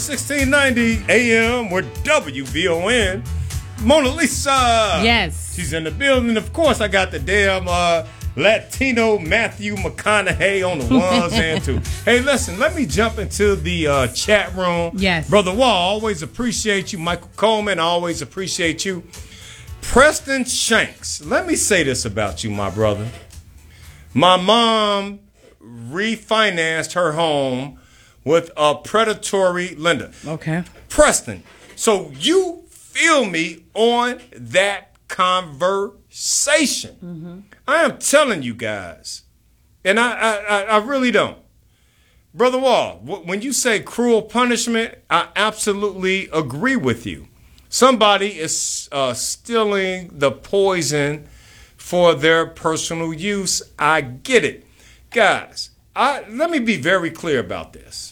1690 AM with WVON. Mona Lisa. Yes. She's in the building. Of course, I got the damn Latino Matthew McConaughey on the ones and two. Hey, listen, let me jump into the chat room. Yes. Brother Wall, always appreciate you. Michael Coleman, always appreciate you. Preston Shanks, let me say this about you, my brother. My mom refinanced her home with a predatory lender. Okay. Preston, so you feel me on that conversation. Mm-hmm. I am telling you guys, and I really don't. Brother Wall, when you say cruel punishment, I absolutely agree with you. Somebody is stealing the poison for their personal use. I get it. Guys, let me be very clear about this.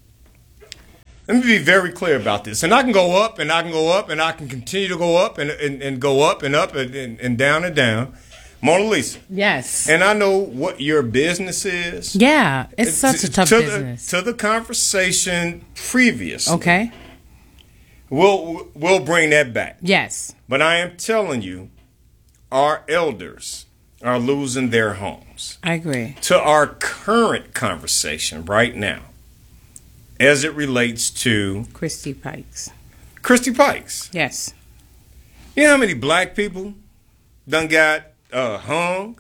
Let me be very clear about this. And I can go up and I can go up and I can continue to go up and go up and up and down and down. Mona Lisa. Yes. And I know what your business is. Yeah, it's such a tough business. To the conversation previous. Okay. We'll bring that back. Yes. But I am telling you, our elders are losing their homes. I agree. To our current conversation right now, as it relates to Christy Pikes. Christy Pikes. Yes. You know how many black people done got hung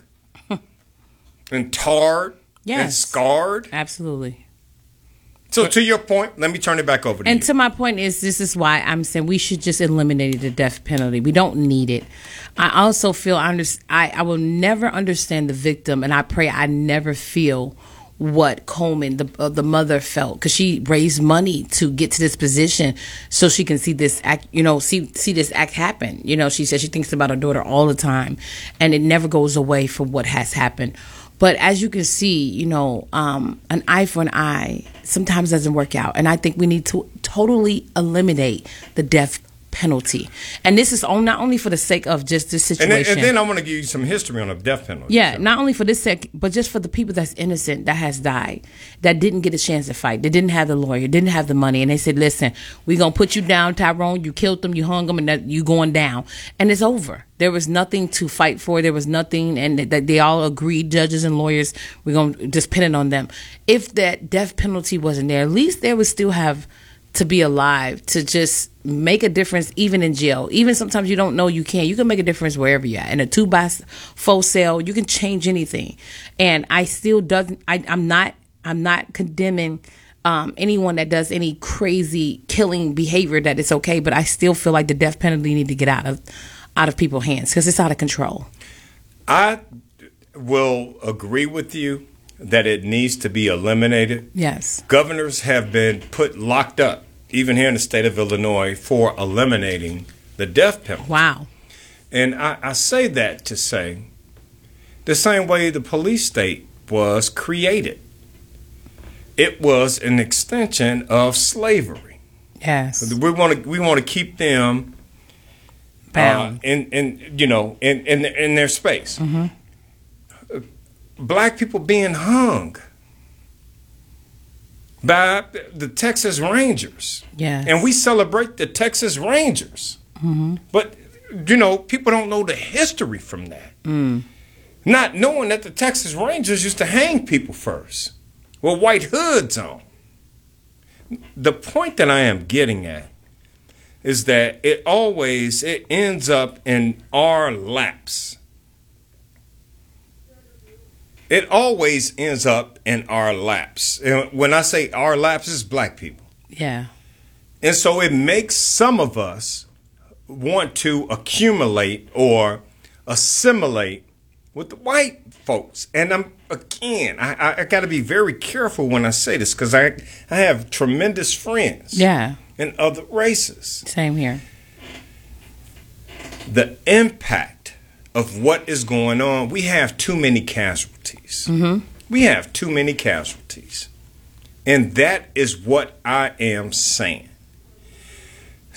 and tarred and scarred? Absolutely. So to your point, let me turn it back over to you. And to my point is, this is why I'm saying we should just eliminate the death penalty. We don't need it. I also feel I will never understand the victim, and I pray I never feel what Coleman, the mother, felt, because she raised money to get to this position so she can see this act, see this act happen. She said she thinks about her daughter all the time, and it never goes away from what has happened. But as you can see, an eye for an eye sometimes doesn't work out. And I think we need to totally eliminate the death penalty. And this is not only for the sake of just this situation. And then I want to give you some history on the death penalty. Yeah, not only for this sake, but just for the people that's innocent, that has died, that didn't get a chance to fight. They didn't have the lawyer, didn't have the money. And they said, listen, we're going to put you down, Tyrone. You killed them, you hung them, and that you going down. And it's over. There was nothing to fight for. There was nothing. And they all agreed, judges and lawyers, we're going to just pin it on them. If that death penalty wasn't there, at least they would still have to be alive, to just make a difference, even in jail. Even sometimes you don't know you can make a difference wherever you're at. In a 2x4 cell, you can change anything. And I still I'm not condemning anyone that does any crazy killing behavior, that it's okay, but I still feel like the death penalty need to get out of people's hands, because it's out of control. I will agree with you that it needs to be eliminated. Yes. Governors have been locked up, even here in the state of Illinois, for eliminating the death penalty. Wow. And I say that to say the same way the police state was created. It was an extension of slavery. Yes. We want to keep them bound in their space. Mm-hmm. Black people being hung by the Texas Rangers. Yeah. And we celebrate the Texas Rangers. Mm-hmm. But, people don't know the history from that. Mm. Not knowing that the Texas Rangers used to hang people first with white hoods on. The point that I am getting at is that it ends up in our laps. It always ends up in our laps. And when I say our laps, it's black people. Yeah. And so it makes some of us want to accumulate or assimilate with the white folks. And I got to be very careful when I say this, because I have tremendous friends. Yeah. In other races. Same here. The impact of what is going on, we have too many casualties. Mm-hmm. We have too many casualties. And that is what I am saying.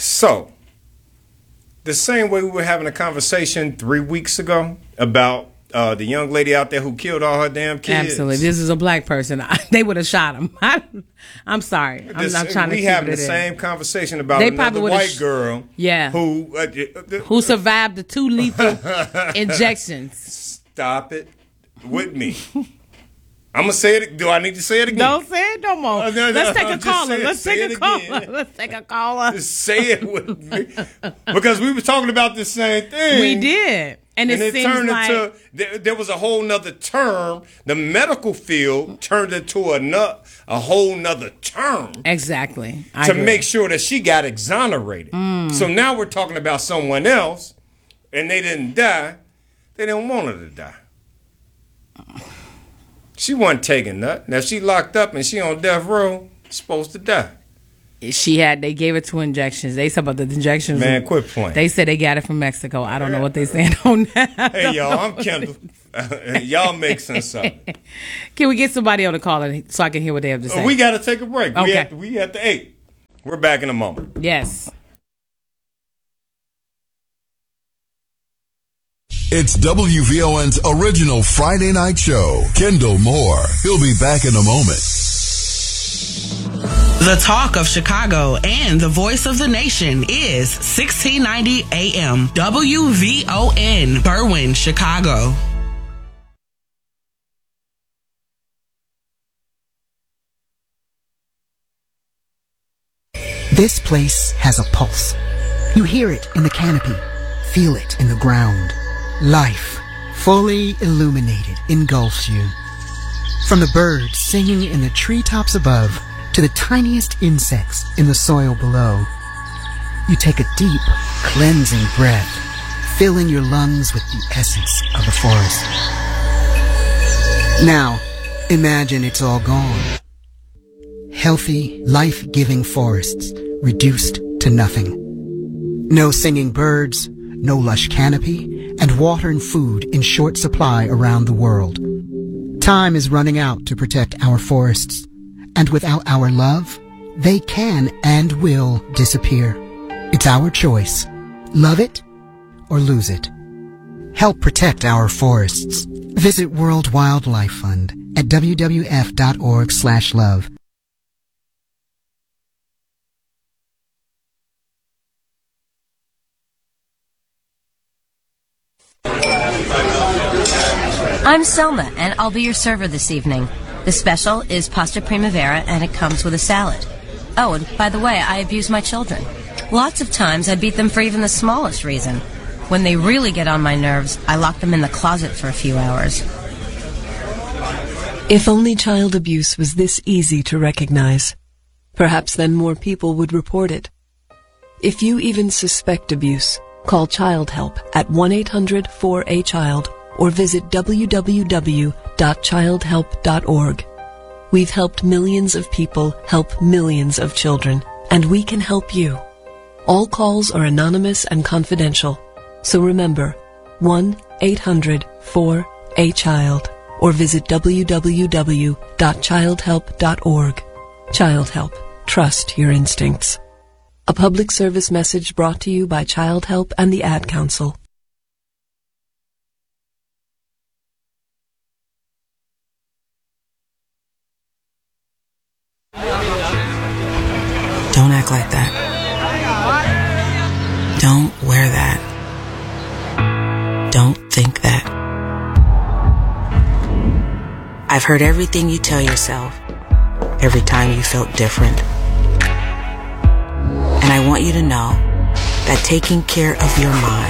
So, the same way we were having a conversation 3 weeks ago about the young lady out there who killed all her damn kids. Absolutely. This is a black person. They would have shot him. I'm sorry. I'm not trying to keep it in. We having the same conversation about another white girl. Yeah. Who survived the 2 lethal injections. Stop it with me. I'm going to say it. Do I need to say it again? Don't say it no more. Let's take a caller. Let's take a caller. Just say it with me. Because we were talking about the same thing. We did. And it turned into, there was a whole nother term. The medical field turned into a whole nother term. Exactly. To make sure that she got exonerated. So now we're talking about someone else, and they didn't die. They didn't want her to die. She wasn't taking that. Now, she locked up and she on death row, supposed to die. They gave her 2 injections. They said about the injections. Man, quit playing. They said they got it from Mexico. I don't know what they saying on that. Hey, y'all, I'm Kendall. Y'all make sense of it. Can we get somebody on the call so I can hear what they have to say? We got to take a break. Okay. We at the 8. We're back in a moment. Yes. It's WVON's original Friday night show. Kendall Moore. He'll be back in a moment. The talk of Chicago and the voice of the nation is 1690 AM WVON, Berwyn, Chicago. This place has a pulse. You hear it in the canopy, feel it in the ground. Life, fully illuminated, engulfs you. From the birds singing in the treetops above to the tiniest insects in the soil below, you take a deep, cleansing breath, filling your lungs with the essence of the forest. Now, imagine it's all gone. Healthy, life-giving forests reduced to nothing. No singing birds, no lush canopy, and water and food in short supply around the world. Time is running out to protect our forests, and without our love, they can and will disappear. It's our choice. Love it or lose it. Help protect our forests. Visit World Wildlife Fund at wwf.org/love. I'm Selma, and I'll be your server this evening. The special is pasta primavera, and it comes with a salad. Oh, and by the way, I abuse my children. Lots of times I beat them for even the smallest reason. When they really get on my nerves, I lock them in the closet for a few hours. If only child abuse was this easy to recognize, perhaps then more people would report it. If you even suspect abuse, call Child Help at 1-800-4A-CHILD or visit www.childhelp.org. We've helped millions of people help millions of children, and we can help you. All calls are anonymous and confidential, so remember, 1-800-4A-CHILD or visit www.childhelp.org. Child Help. Trust your instincts. A public service message brought to you by Child Help and the Ad Council. Don't act like that. Don't wear that. Don't think that. I've heard everything you tell yourself every time you felt different. And I want you to know that taking care of your mind